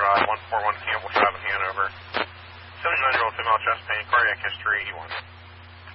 141 Campbell Drive in Hanover. 79-year-old female, chest pain, cardiac history, 81.